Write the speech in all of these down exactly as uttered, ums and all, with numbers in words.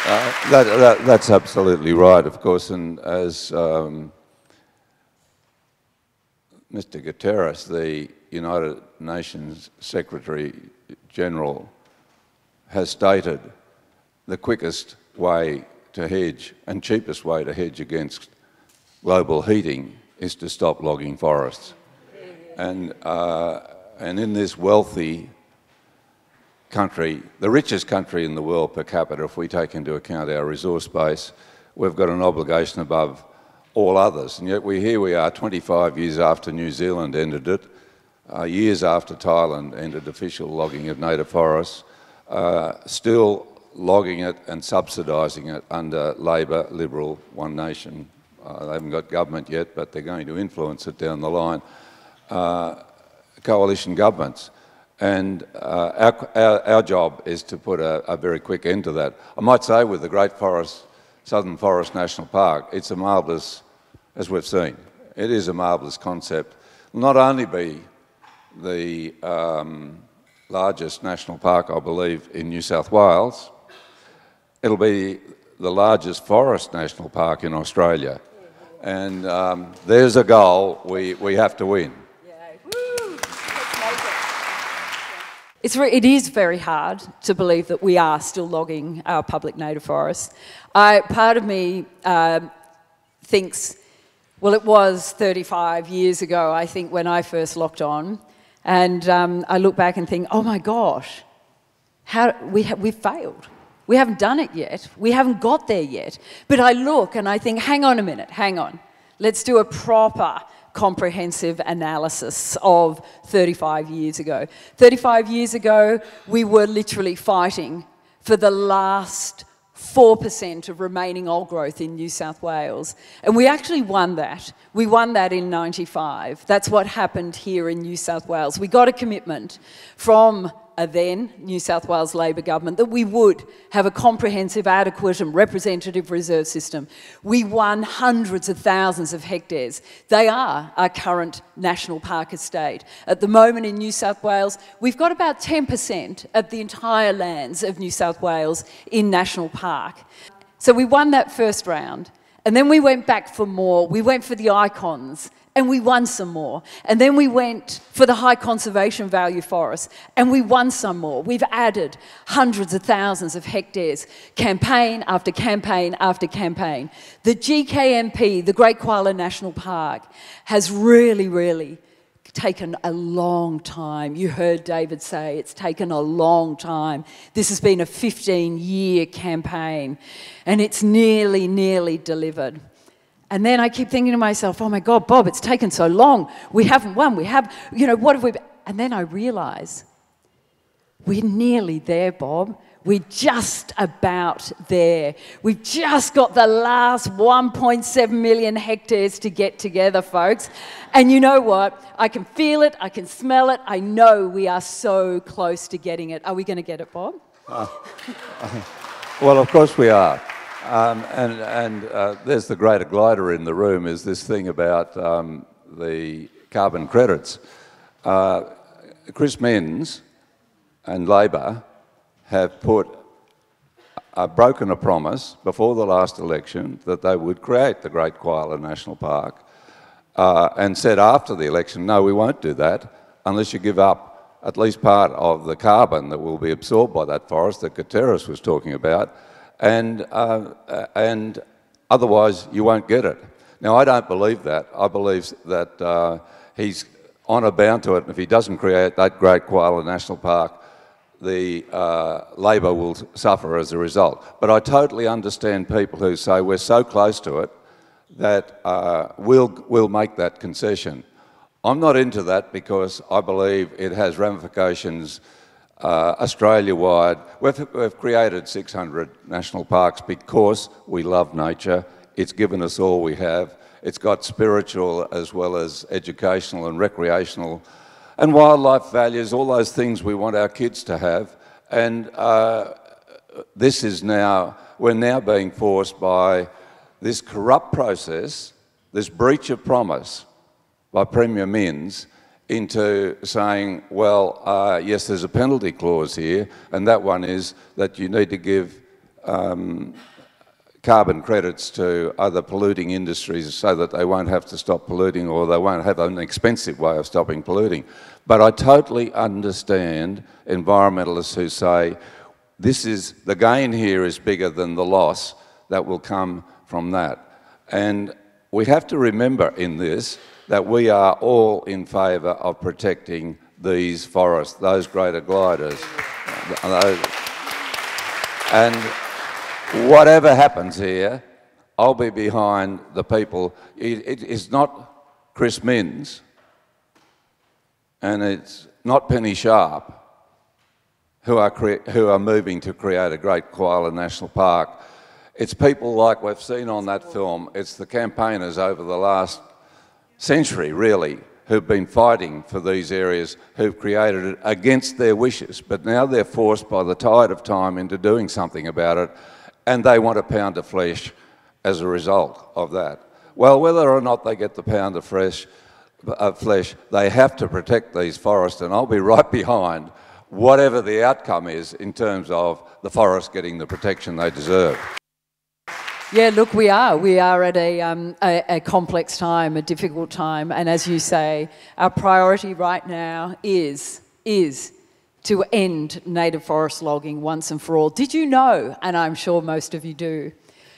Uh, that, that, that's absolutely right, of course, and as um, Mister Guterres, the United Nations Secretary General, has stated, the quickest way to hedge and cheapest way to hedge against global heating is to stop logging forests. And, uh, and in this wealthy country, the richest country in the world per capita, if we take into account our resource base, we've got an obligation above all others. And yet we here we are twenty-five years after New Zealand ended it, uh, years after Thailand ended official logging of native forests, uh, still logging it and subsidising it under Labor, Liberal, One Nation. Uh, they haven't got government yet, but they're going to influence it down the line. Uh, coalition governments. And uh, our, our, our job is to put a, a very quick end to that. I might say with the Great Forest, Southern Forest National Park, it's a marvellous, as we've seen, it is a marvellous concept. Not only be the um, largest national park, I believe, in New South Wales, it'll be the largest forest national park in Australia. And um, there's a goal we, we have to win. It's re- it is very hard to believe that we are still logging our public native forests. I, part of me uh, thinks, well, it was thirty-five years ago, I think, when I first locked on, and um, I look back and think, oh my gosh, how we ha- we've failed. We haven't done it yet. We haven't got there yet. But I look and I think, hang on a minute, hang on. Let's do a proper comprehensive analysis of thirty-five years ago. thirty-five years ago, we were literally fighting for the last four percent of remaining old growth in New South Wales. And we actually won that. We won that in ninety-five. That's what happened here in New South Wales. We got a commitment from a then New South Wales Labor government that we would have a comprehensive, adequate and representative reserve system. We won hundreds of thousands of hectares. They are our current national park estate. At the moment in New South Wales, we've got about ten percent of the entire lands of New South Wales in national park. So we won that first round, and then we went back for more. We went for the icons, and we won some more. And then we went for the high conservation value forests, and we won some more. We've added hundreds of thousands of hectares, campaign after campaign after campaign. The G K M P, the Great Koala National Park, has really, really taken a long time. You heard David say it's taken a long time. This has been a fifteen-year campaign, and it's nearly, nearly delivered. And then I keep thinking to myself, oh my God, Bob, it's taken so long. We haven't won. We have, you know, what have we... And then I realise we're nearly there, Bob. We're just about there. We've just got the last one point seven million hectares to get together, folks. And you know what? I can feel it. I can smell it. I know we are so close to getting it. Are we going to get it, Bob? Uh, well, of course we are. Um, and and uh, there's the greater glider in the room, is this thing about um, the carbon credits. Uh, Chris Minns and Labor have put, uh, broken a promise before the last election that they would create the Great Koala National Park, uh, and said after the election, no, we won't do that unless you give up at least part of the carbon that will be absorbed by that forest that Guterres was talking about. And, uh, and otherwise you won't get it. Now, I don't believe that. I believe that uh, he's honour bound to it, and if he doesn't create that Great Koala National Park, the uh, Labor will suffer as a result. But I totally understand people who say we're so close to it that uh, we'll, we'll make that concession. I'm not into that because I believe it has ramifications Uh, Australia-wide. We've, we've created six hundred national parks because we love nature. It's given us all we have. It's got spiritual as well as educational and recreational and wildlife values, all those things we want our kids to have. And uh, this is now, we're now being forced by this corrupt process, this breach of promise by Premier Minns, into saying, well, uh, yes, there's a penalty clause here, and that one is that you need to give um, carbon credits to other polluting industries so that they won't have to stop polluting, or they won't have an expensive way of stopping polluting. But I totally understand environmentalists who say this is, the gain here is bigger than the loss that will come from that. And we have to remember in this that we are all in favour of protecting these forests, those greater gliders. And whatever happens here, I'll be behind the people. It, it is not Chris Minns, and it's not Penny Sharp who are, who are moving to create a great koala national park. It's people like we've seen on that film. It's the campaigners over the last century, really, who've been fighting for these areas, who've created it against their wishes, but now they're forced by the tide of time into doing something about it, and they want a pound of flesh as a result of that. Well, whether or not they get the pound of fresh, uh, flesh, they have to protect these forests, and I'll be right behind whatever the outcome is in terms of the forests getting the protection they deserve. Yeah, look, we are. We are at a, um, a, a complex time, a difficult time, and as you say, our priority right now is, is to end native forest logging once and for all. Did you know, and I'm sure most of you do,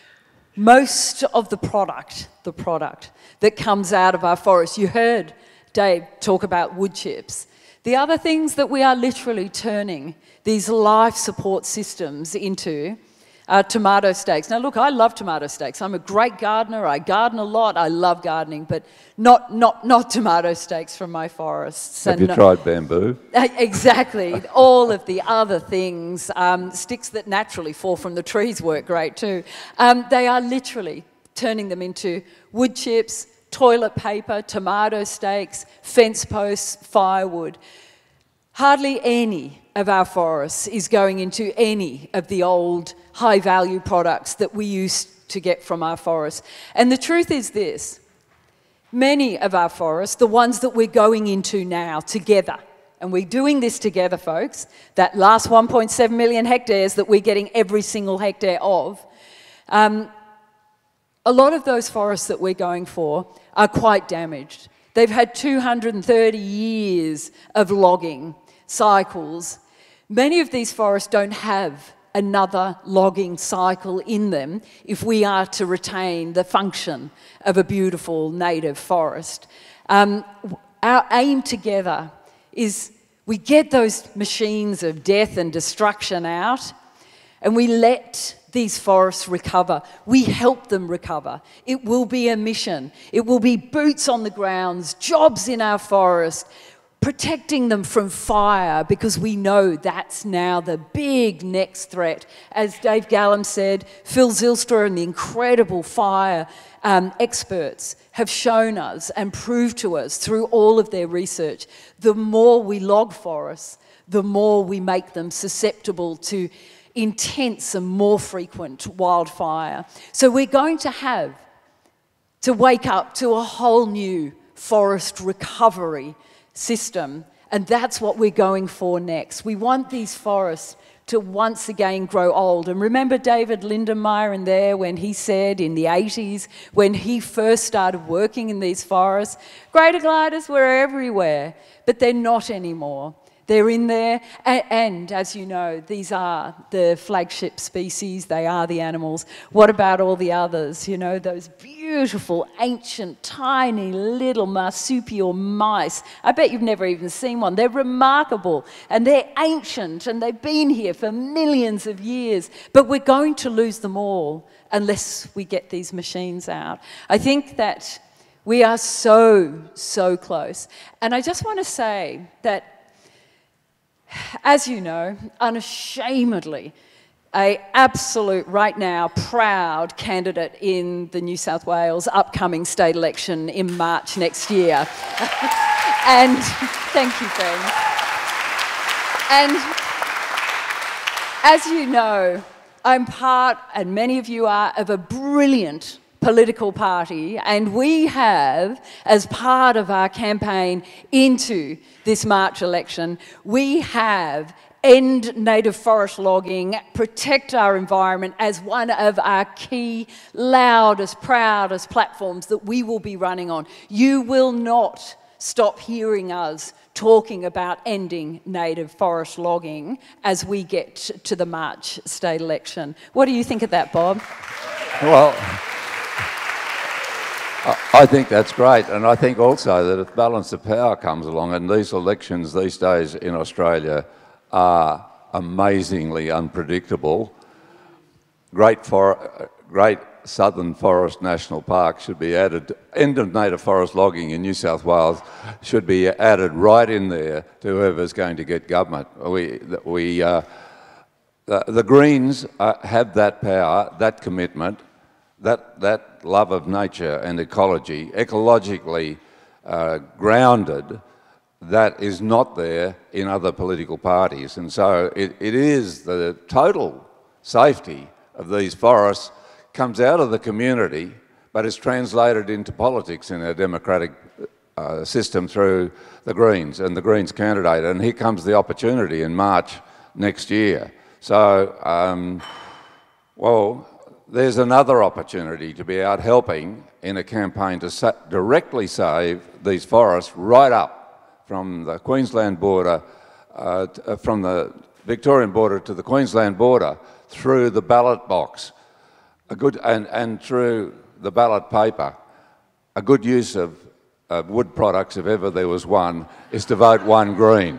most of the product, the product that comes out of our forests, you heard Dave talk about wood chips. The other things that we are literally turning these life support systems into Uh, tomato steaks. Now look, I love tomato steaks. I'm a great gardener, I garden a lot, I love gardening, but not, not, not tomato steaks from my forests. Have and you no, tried bamboo? Exactly. All of the other things, um, sticks that naturally fall from the trees work great too. Um, they are literally turning them into wood chips, toilet paper, tomato steaks, fence posts, firewood. Hardly any of our forests is going into any of the old high-value products that we used to get from our forests. And the truth is this, many of our forests, the ones that we're going into now together, and we're doing this together, folks, that last one point seven million hectares that we're getting every single hectare of, um, a lot of those forests that we're going for are quite damaged. They've had two hundred thirty years of logging cycles. Many of these forests don't have another logging cycle in them if we are to retain the function of a beautiful native forest. Um, our aim together is we get those machines of death and destruction out and we let these forests recover. We help them recover. It will be a mission. It will be boots on the ground, jobs in our forest, protecting them from fire, because we know that's now the big next threat. As Dave Gallam said, Phil Zylstra and the incredible fire um, experts have shown us and proved to us through all of their research, the more we log forests, the more we make them susceptible to intense and more frequent wildfire. So we're going to have to wake up to a whole new forest recovery system, and that's what we're going for next. We want these forests to once again grow old. And remember David Lindenmayer in there when he said in the eighties, when he first started working in these forests, greater gliders were everywhere, but they're not anymore. They're in there, and, and as you know, these are the flagship species, they are the animals. What about all the others? You know, those beautiful, ancient, tiny little marsupial mice. I bet you've never even seen one. They're remarkable, and they're ancient, and they've been here for millions of years. But we're going to lose them all unless we get these machines out. I think that we are so, so close. And I just want to say that, as you know, unashamedly, a absolute, right now, proud candidate in the New South Wales upcoming state election in March next year. And thank you, friends. And as you know, I'm part, and many of you are, of a brilliant political party, and we have, as part of our campaign into this March election, we have end native forest logging, protect our environment as one of our key, loudest, proudest platforms that we will be running on. You will not stop hearing us talking about ending native forest logging as we get to the March state election. What do you think of that, Bob? Well, I think that's great, and I think also that if balance of power comes along, and these elections these days in Australia are amazingly unpredictable, great, for, great Southern Forest National Park should be added, end of native forest logging in New South Wales should be added right in there to whoever's going to get government. We, we, uh, the, the Greens uh, have that power, that commitment, that, that love of nature and ecology, ecologically uh, grounded, that is not there in other political parties. And so it, it is the total safety of these forests comes out of the community, but is translated into politics in our democratic uh, system through the Greens and the Greens candidate. And here comes the opportunity in March next year. So, um, well, there's another opportunity to be out helping in a campaign to sa directly save these forests right up from the Queensland border, uh, uh, from the Victorian border to the Queensland border through the ballot box. A good, and, and through the ballot paper. A good use of, of wood products, if ever there was one, is to vote one Green.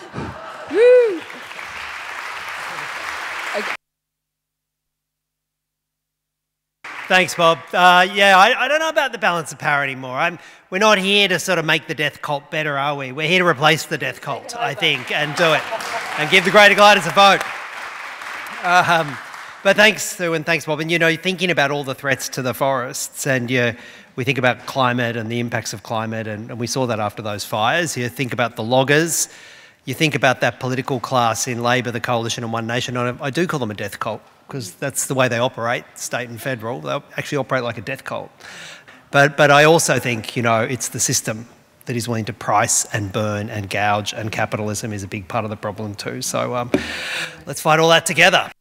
Thanks, Bob. Uh, yeah, I, I don't know about the balance of power anymore. I'm, we're not here to sort of make the death cult better, are we? We're here to replace the death cult, I think, and do it. And give the Greater Gliders a vote. Um, but thanks, Sue, and thanks, Bob. And, you know, thinking about all the threats to the forests, and you, we think about climate and the impacts of climate, and, and we saw that after those fires. You think about the loggers. You think about that political class in Labor, the Coalition and One Nation. I, I do call them a death cult, because that's the way they operate, state and federal. They actually operate like a death cult. But, but I also think, you know, it's the system that is willing to price and burn and gouge, and capitalism is a big part of the problem too. So um, let's fight all that together.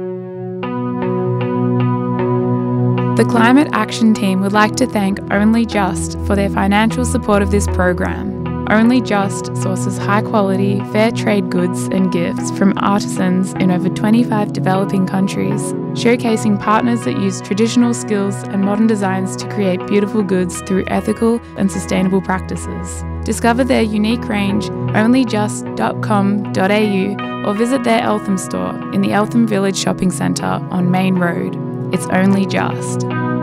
The Climate Action Team would like to thank Only Just for their financial support of this program. Only Just sources high-quality, fair trade goods and gifts from artisans in over twenty-five developing countries, showcasing partners that use traditional skills and modern designs to create beautiful goods through ethical and sustainable practices. Discover their unique range only just dot com dot a u or visit their Eltham store in the Eltham Village Shopping Centre on Main Road. It's Only Just.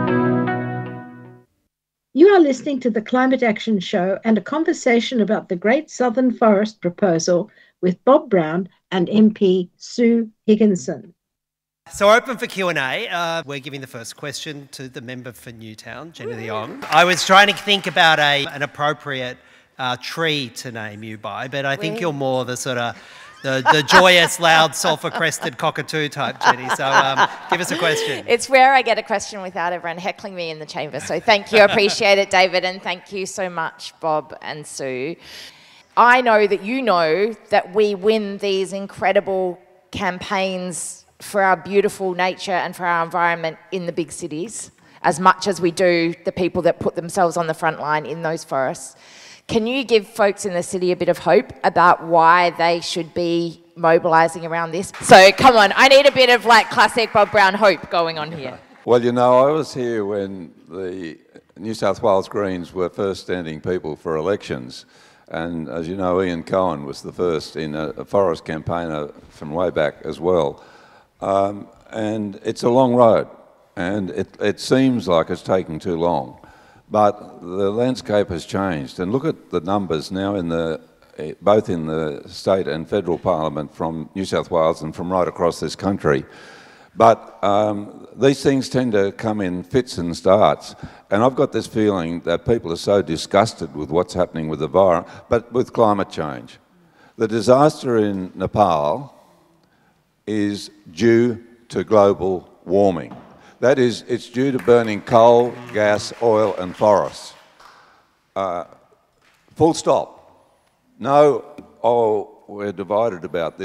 You are listening to the Climate Action Show and a conversation about the Great Southern Forest proposal with Bob Brown and M P Sue Higginson. So open for Q and A. Uh, we're giving the first question to the member for Newtown, Jenny Leong. I was trying to think about a an appropriate uh, tree to name you by, but I think you're more the sort of The, the joyous, loud, sulphur-crested cockatoo type, Jenny. So um, give us a question. It's rare I get a question without everyone heckling me in the chamber. So thank you. I appreciate it, David. And thank you so much, Bob and Sue. I know that you know that we win these incredible campaigns for our beautiful nature and for our environment in the big cities as much as we do the people that put themselves on the front line in those forests. Can you give folks in the city a bit of hope about why they should be mobilising around this? So come on, I need a bit of like classic Bob Brown hope going on here. Well, you know, I was here when the New South Wales Greens were first standing people for elections. And as you know, Ian Cohen was the first in a, a forest campaigner from way back as well. Um, and it's a long road, and it, it seems like it's taking too long. But the landscape has changed, and look at the numbers now in the, both in the state and federal parliament from New South Wales and from right across this country. But um, these things tend to come in fits and starts, and I've got this feeling that people are so disgusted with what's happening with the virus, but with climate change. The disaster in Nepal is due to global warming. That is, it's due to burning coal, gas, oil and forests. Uh, full stop. No, oh, we're divided about this.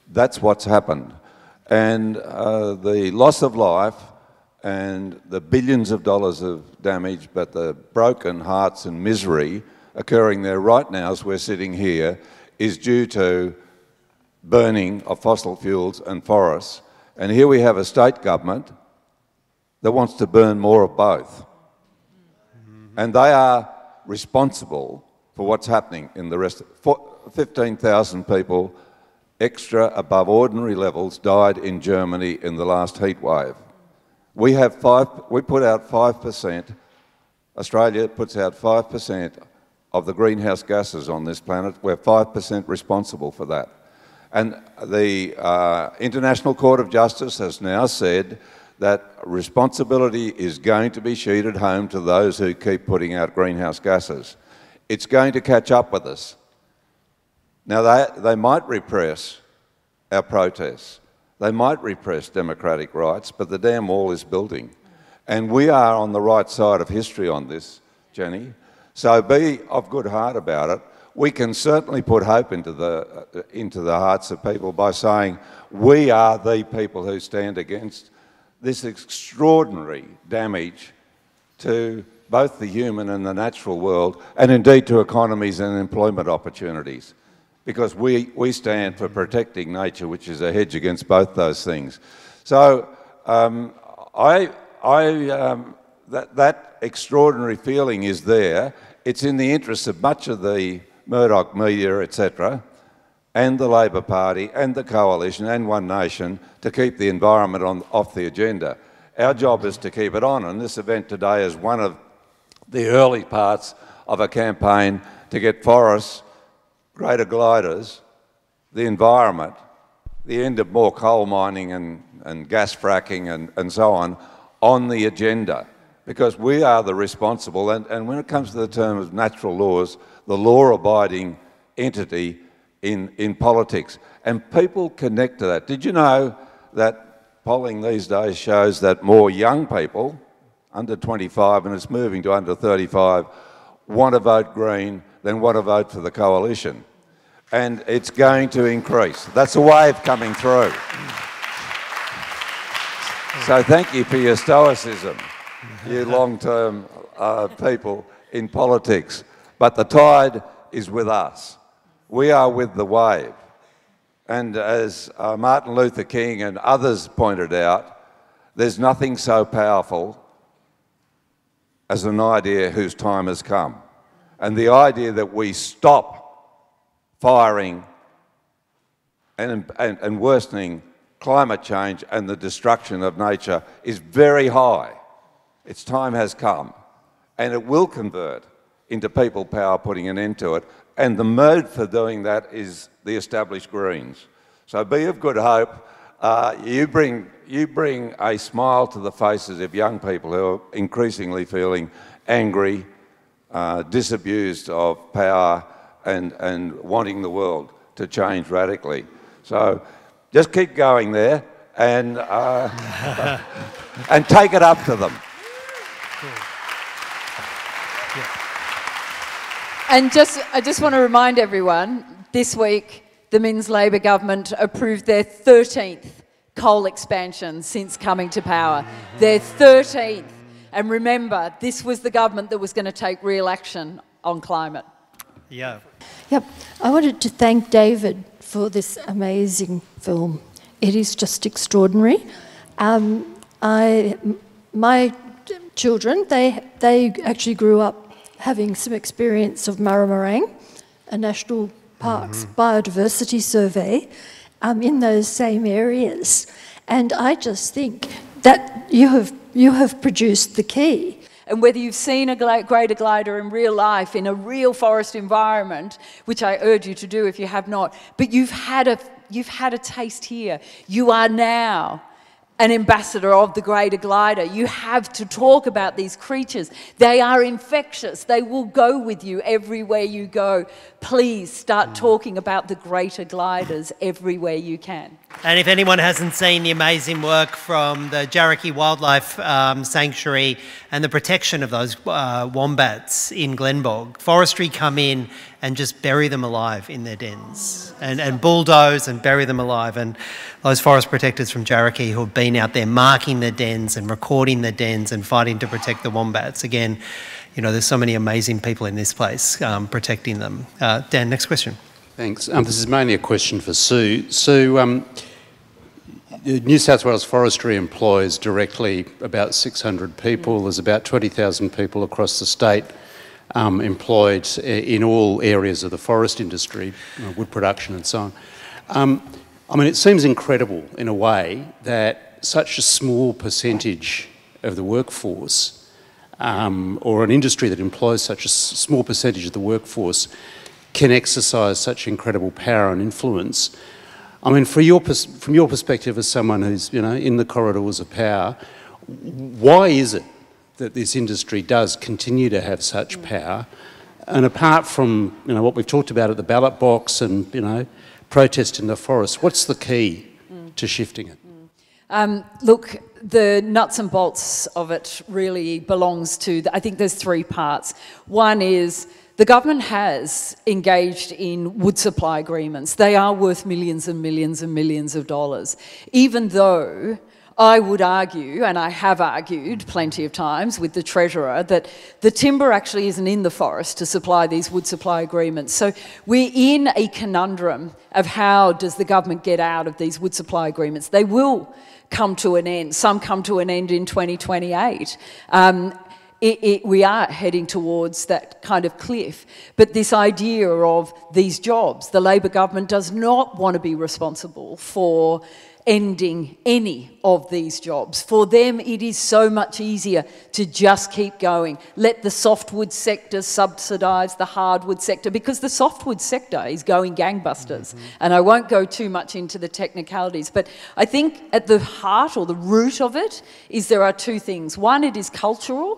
That's what's happened. And uh, the loss of life and the billions of dollars of damage, but the broken hearts and misery occurring there right now as we're sitting here is due to burning of fossil fuels and forests. And here we have a state government that wants to burn more of both. And they are responsible for what's happening in the rest of fifteen thousand people extra above ordinary levels died in Germany in the last heat wave. We have five, we put out five percent, Australia puts out five percent of the greenhouse gases on this planet. We're five percent responsible for that. And the uh, International Court of Justice has now said that responsibility is going to be sheeted home to those who keep putting out greenhouse gases. It's going to catch up with us. Now, they, they might repress our protests. They might repress democratic rights, but the damn wall is building. And we are on the right side of history on this, Jenny. So be of good heart about it. We can certainly put hope into the, uh, into the hearts of people by saying we are the people who stand against this extraordinary damage to both the human and the natural world, and indeed to economies and employment opportunities. Because we, we stand for protecting nature, which is a hedge against both those things. So um, I, I, um, that, that extraordinary feeling is there. It's in the interests of much of the Murdoch media, et cetera, and the Labor Party and the Coalition and One Nation to keep the environment on, off the agenda. Our job is to keep it on, and this event today is one of the early parts of a campaign to get forests, greater gliders, the environment, the end of more coal mining and, and gas fracking and, and so on, on the agenda. Because we are the responsible, and, and when it comes to the term of natural laws, the law-abiding entity in, in politics. And people connect to that. Did you know that polling these days shows that more young people, under twenty-five, and it's moving to under thirty-five, want to vote Green than want to vote for the Coalition? And it's going to increase. That's a wave coming through. So thank you for your stoicism, you long-term uh, people in politics. But the tide is with us. We are with the wave. And as uh, Martin Luther King and others pointed out, there's nothing so powerful as an idea whose time has come. And the idea that we stop firing and, and, and worsening climate change and the destruction of nature is very high. Its time has come, and it will convert into people power putting an end to it. And the mode for doing that is the established Greens. So be of good hope. Uh, you, bring, you bring a smile to the faces of young people who are increasingly feeling angry, uh, disabused of power, and, and wanting the world to change radically. So just keep going there and, uh, and take it up to them. And just, I just want to remind everyone, this week the Minns Labor government approved their thirteenth coal expansion since coming to power. Their thirteenth. And remember, this was the government that was going to take real action on climate. Yeah. Yep. I wanted to thank David for this amazing film. It is just extraordinary. Um, I, my children, they, they actually grew up having some experience of Maramarang, a national parks mm-hmm. biodiversity survey, um, in those same areas. And I just think that you have, you have produced the key. And whether you've seen a greater glider in real life, in a real forest environment, which I urge you to do if you have not, but you've had a, you've had a taste here. You are now an ambassador of the greater glider. You have to talk about these creatures. They are infectious. They will go with you everywhere you go. Please start talking about the greater gliders everywhere you can. And if anyone hasn't seen the amazing work from the Jarraky Wildlife um, Sanctuary and the protection of those uh, wombats in Glenbog, forestry come in and just bury them alive in their dens and, and bulldoze and bury them alive. And those forest protectors from Jarraky who have been out there marking their dens and recording their dens and fighting to protect the wombats, again, you know, there's so many amazing people in this place um, protecting them. Uh, Dan, next question. Thanks. Um, this is mainly a question for Sue. Sue, um, New South Wales Forestry employs directly about six hundred people. There's about twenty thousand people across the state um, employed in all areas of the forest industry, uh, wood production and so on. Um, I mean, it seems incredible in a way that such a small percentage of the workforce, um, or an industry that employs such a small percentage of the workforce, can exercise such incredible power and influence. I mean, for your from your perspective as someone who's, you know, in the corridors of power, why is it that this industry does continue to have such power? And apart from, you know, what we've talked about at the ballot box and, you know, protest in the forest, what's the key mm. to shifting it? Mm. Um, look, the nuts and bolts of it really belongs to, the, I think there's three parts. One is, the government has engaged in wood supply agreements. They are worth millions and millions and millions of dollars, even though I would argue, and I have argued plenty of times with the Treasurer, that the timber actually isn't in the forest to supply these wood supply agreements. So we're in a conundrum of how does the government get out of these wood supply agreements. They will come to an end. Some come to an end in twenty twenty-eight. Um, It, it, we are heading towards that kind of cliff. But this idea of these jobs, the Labor government does not want to be responsible for ending any of these jobs. For them, it is so much easier to just keep going. Let the softwood sector subsidise the hardwood sector, because the softwood sector is going gangbusters. Mm-hmm. And I won't go too much into the technicalities, but I think at the heart or the root of it is there are two things. One, it is cultural.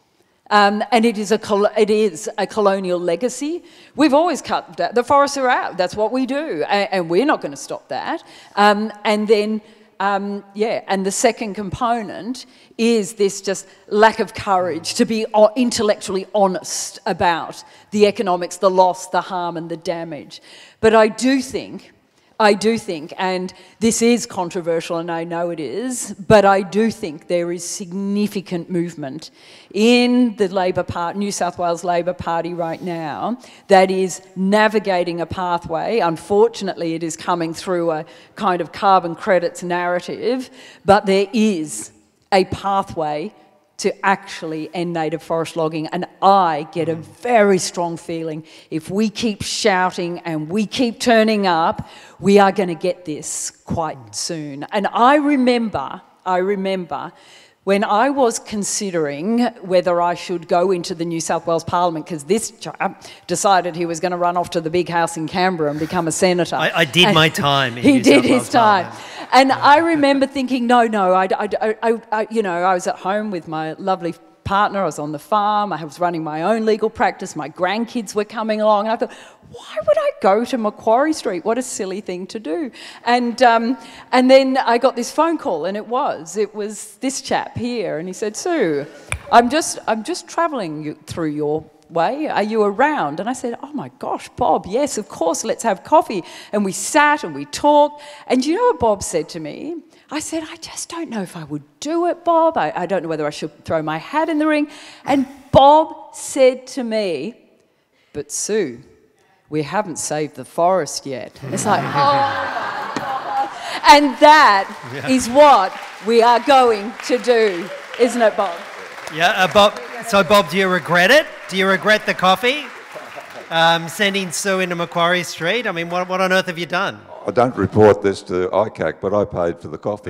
Um, and it is, a it is a colonial legacy. We've always cut that. The forests are out. That's what we do. And, and we're not going to stop that. Um, and then, um, yeah, and the second component is this just lack of courage to be intellectually honest about the economics, the loss, the harm and the damage. But I do think I do think, and this is controversial and I know it is, but I do think there is significant movement in the Labor Party, New South Wales Labor Party right now that is navigating a pathway. Unfortunately, it is coming through a kind of carbon credits narrative, but there is a pathway to actually end native forest logging. And I get a very strong feeling if we keep shouting and we keep turning up, we are going to get this quite soon. And I remember, I remember when I was considering whether I should go into the New South Wales Parliament, because this chap decided he was going to run off to the big house in Canberra and become a senator. I, I did and my time in He New did South his Wales time. Parliament. And I remember thinking, no, no, I, I, I, I, you know, I was at home with my lovely partner, I was on the farm, I was running my own legal practice, my grandkids were coming along, and I thought, why would I go to Macquarie Street? What a silly thing to do. And, um, and then I got this phone call, and it was, it was this chap here, and he said, Sue, I'm just, I'm just travelling through your way, are you around? And I said, oh my gosh, Bob, yes, of course, let's have coffee. And we sat and we talked, and do you know what Bob said to me? I said, I just don't know if I would do it, Bob. I, I don't know whether I should throw my hat in the ring. And Bob said to me, but Sue, we haven't saved the forest yet. It's like, oh my God. And that yeah. is what we are going to do, isn't it, Bob? Yeah, uh, Bob. So, Bob, do you regret it? Do you regret the coffee? Um, sending Sue into Macquarie Street? I mean, what, what on earth have you done? I don't report this to I C A C, but I paid for the coffee.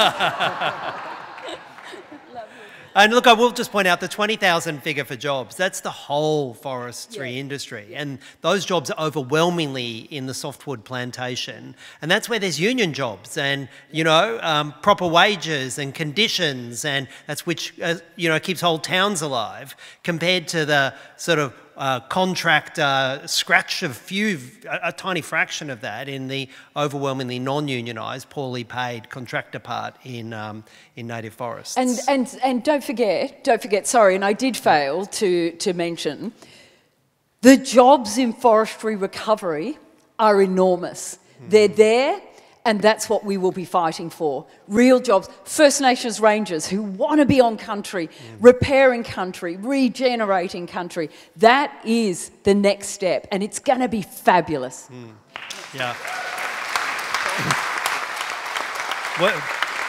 And look, I will just point out the twenty thousand figure for jobs. That's the whole forestry yeah. industry. And those jobs are overwhelmingly in the softwood plantation. And that's where there's union jobs and, you know, um, proper wages and conditions. And that's which, uh, you know, keeps whole towns alive compared to the sort of Uh, contract uh, scratch of few, a, a tiny fraction of that in the overwhelmingly non-unionised, poorly paid contractor part in um, in native forests. And and and don't forget, don't forget. Sorry, and I did fail to to mention. The jobs in forestry recovery are enormous. Mm. They're there, and that's what we will be fighting for. Real jobs. First Nations rangers who want to be on country, mm. repairing country, regenerating country. That is the next step, and it's going to be fabulous. Mm. Yeah. We're,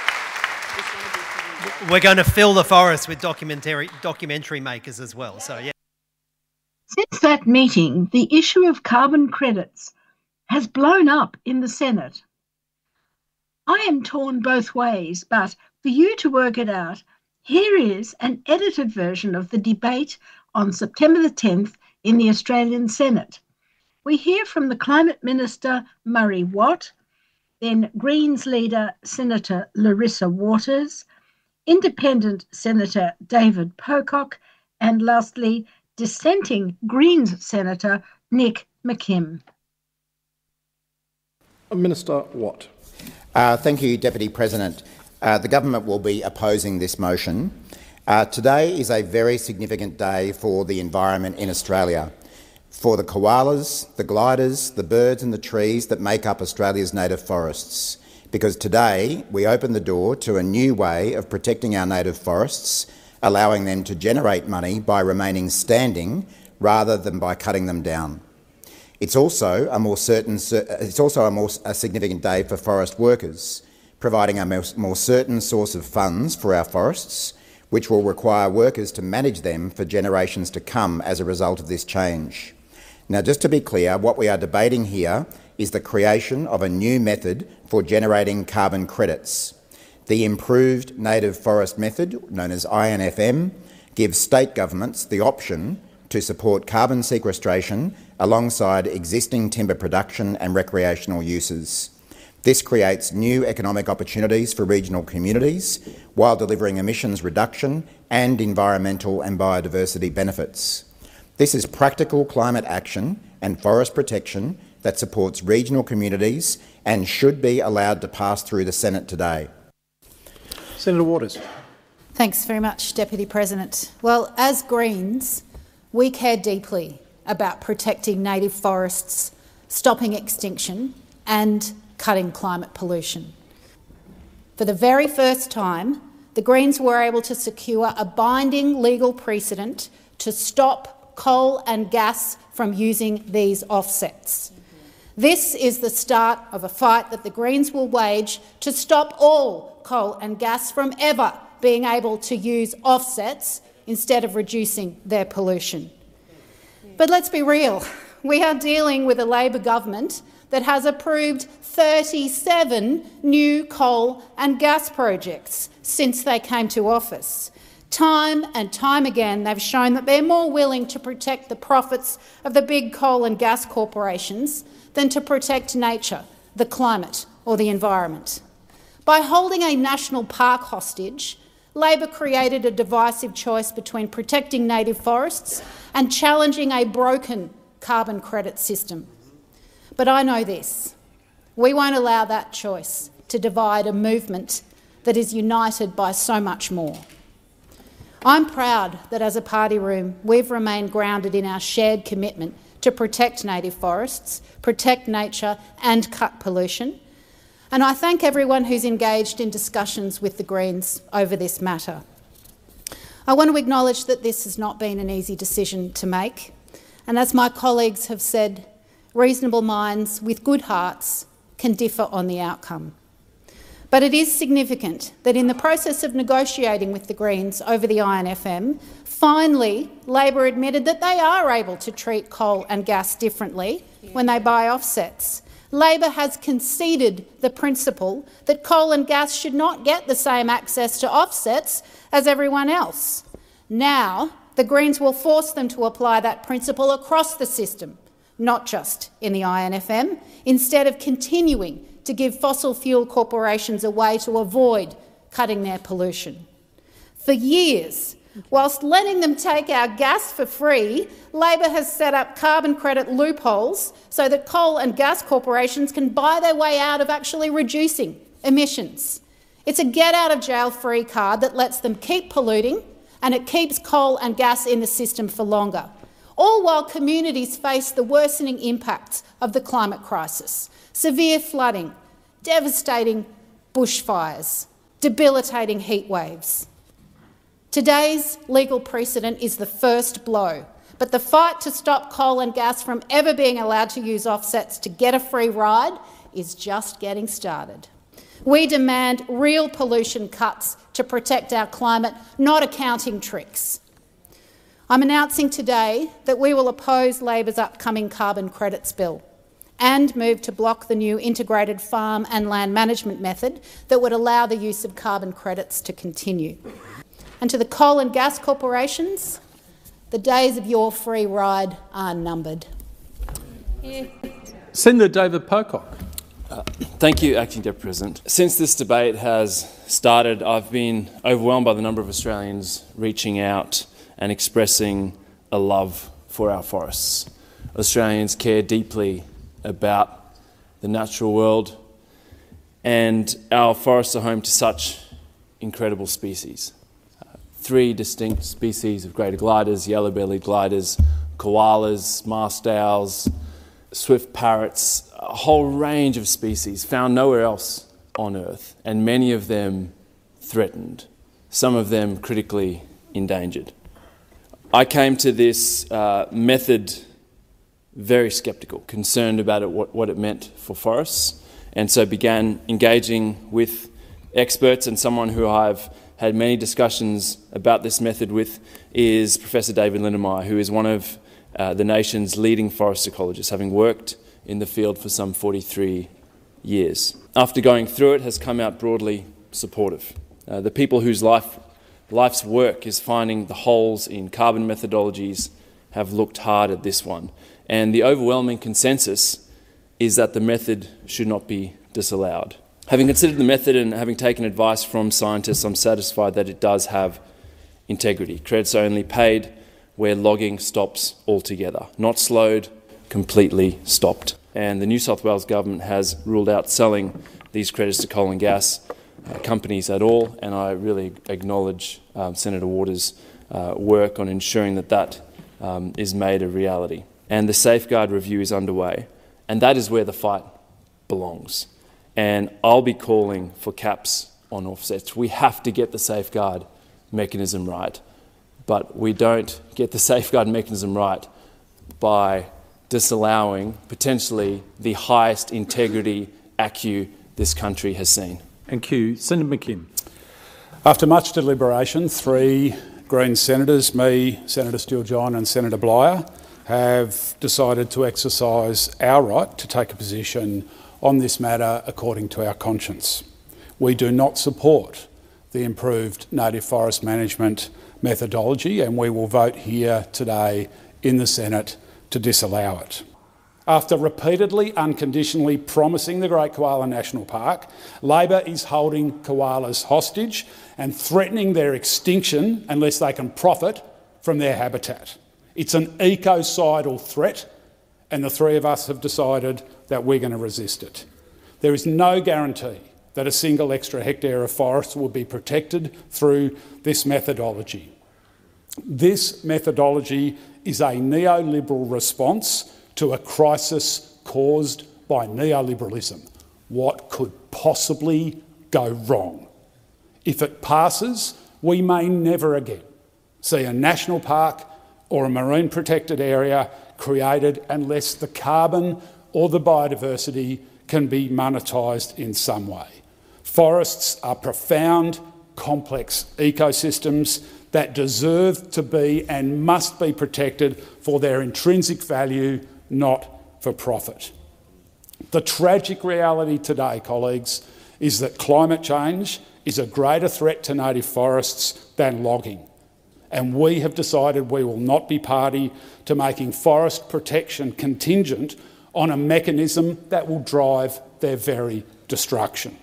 we're going to fill the forest with documentary documentary makers as well. So yeah. Since that meeting, the issue of carbon credits has blown up in the Senate. I am torn both ways, but for you to work it out, here is an edited version of the debate on September the tenth in the Australian Senate. We hear from the Climate Minister, Murray Watt, then Greens leader, Senator Larissa Waters, Independent Senator David Pocock, and lastly, dissenting Greens Senator Nick McKim. Minister Watt. Uh, thank you, Deputy President. Uh, the government will be opposing this motion. Uh, today is a very significant day for the environment in Australia, for the koalas, the gliders, the birds and the trees that make up Australia's native forests. Because today we open the door to a new way of protecting our native forests, allowing them to generate money by remaining standing rather than by cutting them down. It's also a more certain, it's also a more a significant day for forest workers, providing a more, more certain source of funds for our forests, which will require workers to manage them for generations to come as a result of this change. Now, just to be clear, what we are debating here is the creation of a new method for generating carbon credits. The improved native forest method, known as I N F M, gives state governments the option to support carbon sequestration alongside existing timber production and recreational uses. This creates new economic opportunities for regional communities while delivering emissions reduction and environmental and biodiversity benefits. This is practical climate action and forest protection that supports regional communities and should be allowed to pass through the Senate today. Senator Waters. Thanks very much, Deputy President. Well, as Greens, we care deeply about protecting native forests, stopping extinction and cutting climate pollution. For the very first time, the Greens were able to secure a binding legal precedent to stop coal and gas from using these offsets. This is the start of a fight that the Greens will wage to stop all coal and gas from ever being able to use offsets instead of reducing their pollution. But let's be real, we are dealing with a Labor government that has approved thirty-seven new coal and gas projects since they came to office. Time and time again, they've shown that they're more willing to protect the profits of the big coal and gas corporations than to protect nature, the climate or the environment. By holding a national park hostage, Labor created a divisive choice between protecting native forests and challenging a broken carbon credit system. But I know this. We won't allow that choice to divide a movement that is united by so much more. I'm proud that as a party room we've remained grounded in our shared commitment to protect native forests, protect nature and cut pollution. And I thank everyone who's engaged in discussions with the Greens over this matter. I want to acknowledge that this has not been an easy decision to make, and as my colleagues have said, reasonable minds with good hearts can differ on the outcome. But it is significant that in the process of negotiating with the Greens over the I N F M, finally Labor admitted that they are able to treat coal and gas differently when they buy offsets. Labor has conceded the principle that coal and gas should not get the same access to offsets as everyone else. Now, the Greens will force them to apply that principle across the system, not just in the I N F M, instead of continuing to give fossil fuel corporations a way to avoid cutting their pollution. For years, whilst letting them take our gas for free, Labor has set up carbon credit loopholes so that coal and gas corporations can buy their way out of actually reducing emissions. It's a get-out-of-jail-free card that lets them keep polluting and it keeps coal and gas in the system for longer. all while communities face the worsening impacts of the climate crisis. Severe flooding, devastating bushfires, debilitating heat waves. Today's legal precedent is the first blow, but the fight to stop coal and gas from ever being allowed to use offsets to get a free ride is just getting started. We demand real pollution cuts to protect our climate, not accounting tricks. I'm announcing today that we will oppose Labor's upcoming carbon credits bill and move to block the new integrated farm and land management method that would allow the use of carbon credits to continue. And to the coal and gas corporations, the days of your free ride are numbered. Yeah. Senator David Pocock. Uh, thank you, Acting Deputy President. Since this debate has started, I've been overwhelmed by the number of Australians reaching out and expressing a love for our forests. Australians care deeply about the natural world, and our forests are home to such incredible species. Uh, three distinct species of greater gliders, yellow-bellied gliders, koalas, masked owls, swift parrots, a whole range of species found nowhere else on Earth, and many of them threatened, some of them critically endangered. I came to this uh, method very sceptical, concerned about it, what, what it meant for forests, and so began engaging with experts, and someone who I've had many discussions about this method with is Professor David Lindenmayer, who is one of uh, the nation's leading forest ecologists, having worked in the field for some forty-three years. After going through it, has come out broadly supportive. Uh, the people whose life, life's work is finding the holes in carbon methodologies have looked hard at this one. And the overwhelming consensus is that the method should not be disallowed. Having considered the method and having taken advice from scientists, I'm satisfied that it does have integrity. Credits are only paid where logging stops altogether, not slowed, completely stopped. And the New South Wales government has ruled out selling these credits to coal and gas uh, companies at all, and I really acknowledge um, Senator Waters' uh, work on ensuring that that um, is made a reality. And the safeguard review is underway, and that is where the fight belongs. And I'll be calling for caps on offsets. We have to get the safeguard mechanism right, but we don't get the safeguard mechanism right by disallowing potentially the highest integrity A C C U this country has seen. Thank you. Senator McKim. After much deliberation, three Greens senators, me, Senator Steele-John and Senator Bligher, have decided to exercise our right to take a position on this matter according to our conscience. We do not support the improved native forest management methodology, and we will vote here today in the Senate to disallow it. After repeatedly, unconditionally promising the Great Koala National Park, Labor is holding koalas hostage and threatening their extinction unless they can profit from their habitat. It's an ecocidal threat, and the three of us have decided that we're going to resist it. There is no guarantee that a single extra hectare of forest will be protected through this methodology. This methodology is a neoliberal response to a crisis caused by neoliberalism. What could possibly go wrong? If it passes, we may never again see a national park or a marine protected area created unless the carbon or the biodiversity can be monetised in some way. Forests are profound, complex ecosystems that deserve to be and must be protected for their intrinsic value, not for profit. The tragic reality today, colleagues, is that climate change is a greater threat to native forests than logging, and we have decided we will not be party to making forest protection contingent on a mechanism that will drive their very destruction.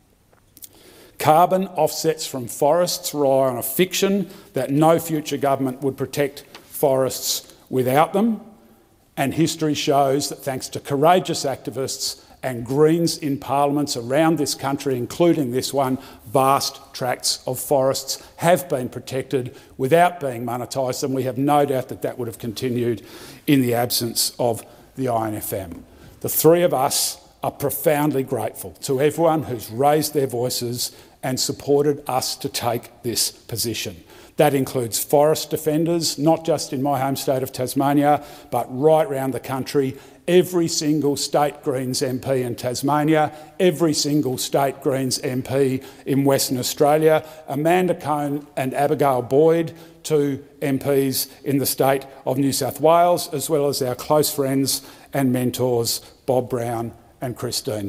Carbon offsets from forests rely on a fiction that no future government would protect forests without them, and history shows that thanks to courageous activists and Greens in parliaments around this country, including this one, vast tracts of forests have been protected without being monetised, and we have no doubt that that would have continued in the absence of the I N F M. The three of us are profoundly grateful to everyone who's raised their voices and supported us to take this position. That includes forest defenders, not just in my home state of Tasmania, but right around the country. Every single state Greens M P in Tasmania, every single state Greens M P in Western Australia, Amanda Cone and Abigail Boyd, two M Ps in the state of New South Wales, as well as our close friends and mentors, Bob Brown and Christine